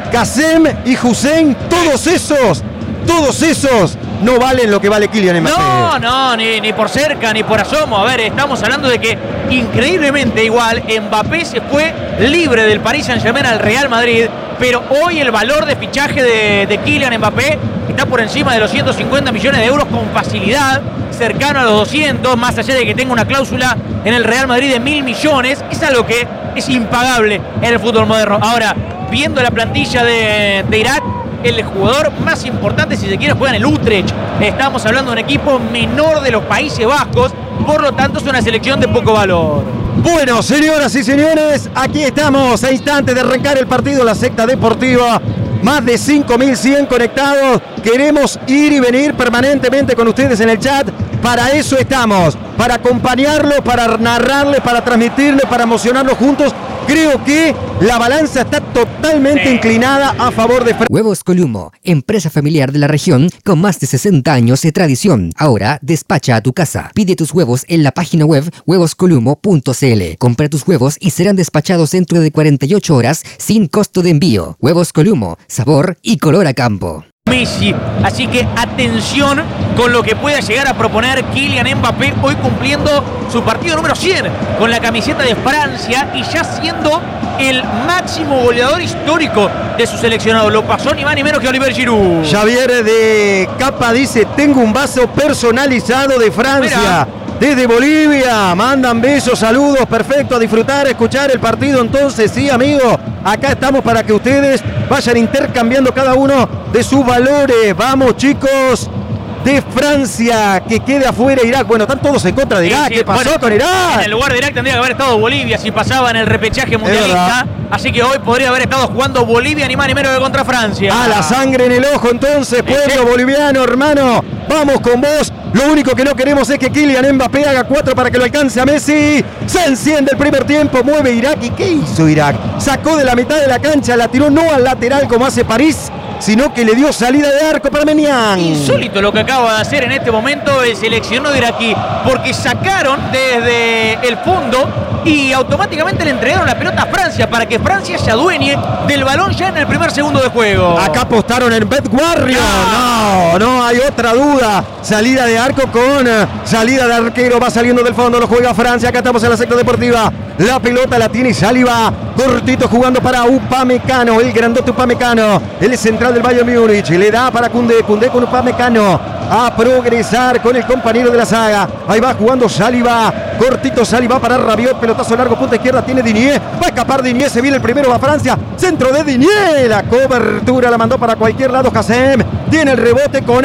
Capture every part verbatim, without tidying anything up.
Kasem y Hussein, todos esos, todos esos no valen lo que vale Kylian Mbappé. No, no, ni, ni por cerca, ni por asomo. A ver, estamos hablando de que increíblemente igual Mbappé se fue libre del Paris Saint-Germain al Real Madrid, pero hoy el valor de fichaje de, de Kylian Mbappé está por encima de los ciento cincuenta millones de euros con facilidad, cercano a los doscientos, más allá de que tenga una cláusula en el Real Madrid de mil millones. Es algo que es impagable en el fútbol moderno. Ahora, viendo la plantilla de, de Irak, el jugador más importante, si se quiere, juega en el Utrecht. Estamos hablando de un equipo menor de los Países Bajos, por lo tanto es una selección de poco valor. Bueno, señoras y señores, aquí estamos a instantes de arrancar el partido, la secta deportiva. Más de cinco mil cien conectados. Queremos ir y venir permanentemente con ustedes en el chat. Para eso estamos, para acompañarlos, para narrarles, para transmitirles, para emocionarlos juntos. Creo que la balanza está totalmente sí. inclinada a favor de Francia. Huevos Columo, empresa familiar de la región con más de sesenta años de tradición. Ahora despacha a tu casa. Pide tus huevos en la página web huevos columo punto c l. Compra tus huevos y serán despachados dentro de cuarenta y ocho horas sin costo de envío. Huevos Columo, sabor y color a campo. Messi, así que atención con lo que pueda llegar a proponer Kylian Mbappé hoy cumpliendo su partido número cien con la camiseta de Francia y ya siendo el máximo goleador histórico de su seleccionado. Lo pasó ni más ni menos que Olivier Giroud. Javier de Capa dice: tengo un vaso personalizado de Francia. Mira. Desde Bolivia, mandan besos, saludos, perfecto, a disfrutar, a escuchar el partido. Entonces, sí, amigo, acá estamos para que ustedes vayan intercambiando cada uno de sus valores. Vamos, chicos, de Francia, que quede afuera Irak. Bueno, están todos en contra de Irak. Sí, sí. ¿Qué pasó bueno, con Irak? En el lugar de Irak tendría que haber estado Bolivia si pasaba en el repechaje mundialista. Así que hoy podría haber estado jugando Bolivia ni más ni menos que contra Francia. A la sangre en el ojo, entonces, pueblo sí. boliviano, hermano. Vamos con vos. Lo único que no queremos es que Kylian Mbappé haga cuatro para que lo alcance a Messi. Se enciende el primer tiempo, mueve Irak. ¿Y qué hizo Irak? Sacó de la mitad de la cancha, la tiró no al lateral como hace París, sino que le dio salida de arco para Menian. Insólito lo que acaba de hacer en este momento el seleccionado iraquí, porque sacaron desde el fondo y automáticamente le entregaron la pelota a Francia para que Francia se adueñe del balón ya en el primer segundo de juego. Acá apostaron en Bet Warrior. No, no hay otra duda. Salida de arco con salida de arquero. Va saliendo del fondo, lo juega Francia. Acá estamos en la secta deportiva. La pelota la tiene Saliba. Cortito jugando para Upamecano, el grandote Upamecano. El central del Bayern Múnich. Le da para Koundé. Koundé con Upamecano. A progresar con el compañero de la saga. Ahí va jugando Saliba. Cortito Saliba para Rabiot. Pelotazo largo, punta izquierda. Tiene Digne. Va a escapar Digne. Se viene el primero a Francia. Centro de Digne. La cobertura la mandó para cualquier lado Kasem. Tiene el rebote con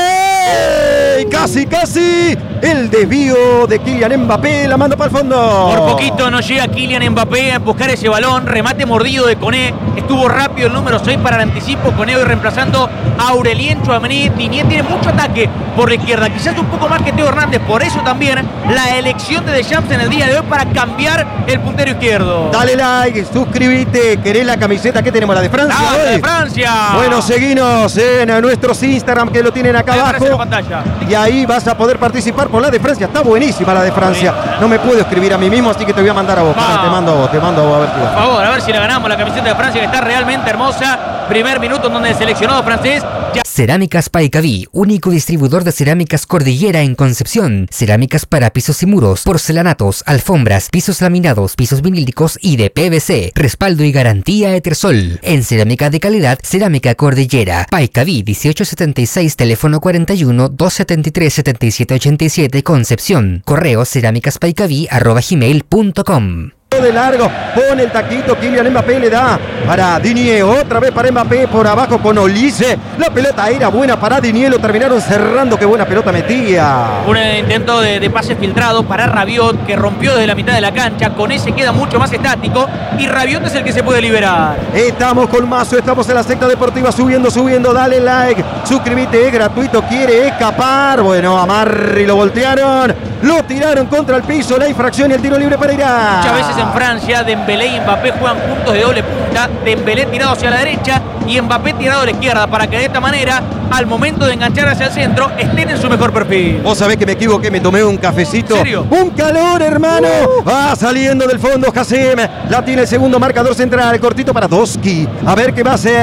él. Casi, casi. El desvío de Kylian Mbappé. La manda para el fondo. Por poquito no llega Kylian Mbappé a buscar ese balón. Remate mordido de Koné. Estuvo rápido el número seis para el anticipo. Koné hoy reemplazando a Aurelien Tchouaméni. Digne tiene mucho ataque por la izquierda. Quizás un poco más que Theo Hernández. Por eso también la elección de Deschamps en el día de hoy para cambiar el puntero izquierdo. Dale like, suscríbete. ¿Querés la camiseta? ¿Qué tenemos? ¿La de Francia? ¡La hoy? de Francia! Bueno, seguinos en nuestros Instagram que lo tienen acá abajo. Y ahí vas a poder participar por la de Francia. Está buenísima la de Francia. No me puedo escribir a mí mismo, así que te voy a mandar a vos. Para, te mando a vos, te mando a vos. A ver, por favor, a ver si la ganamos la camiseta de Francia, que está realmente hermosa. Primer minuto en donde el seleccionado francés ya... Cerámicas Paicaví, único distribuidor de cerámicas Cordillera en Concepción. Cerámicas para pisos y muros, porcelanatos, alfombras, pisos laminados, pisos vinílicos y de P V C. Respaldo y garantía Etersol. En cerámica de calidad, Cerámica Cordillera. Paicaví dieciocho setenta y seis, teléfono cuarenta y uno, doscientos setenta y tres, setenta y siete ochenta y siete, Concepción. Correo cerámicaspaicaví arroba gmail punto com. De largo, pone el taquito, Kylian Mbappé le da para Digne, otra vez para Mbappé por abajo con Olise, la pelota era buena para Digne, lo terminaron cerrando, qué buena pelota metía. Un intento de, de pase filtrado para Rabiot, que rompió desde la mitad de la cancha, con ese queda mucho más estático y Rabiot es el que se puede liberar. Estamos con Mazo, estamos en la secta deportiva, subiendo, subiendo, dale like, suscríbete, es gratuito, quiere escapar, bueno, amarre y lo voltearon, lo tiraron contra el piso, la infracción y el tiro libre para Irak. Muchas veces en Francia, Dembélé y Mbappé juegan juntos de doble punta, Dembélé tirado hacia la derecha y Mbappé tirado a la izquierda, para que de esta manera, al momento de enganchar hacia el centro, estén en su mejor perfil. Vos sabés que me equivoqué, me tomé un cafecito. ¿En serio? Un calor, hermano. Uh. Va saliendo del fondo Kasem, la tiene el segundo marcador central, cortito para Doski. A ver qué va a hacer.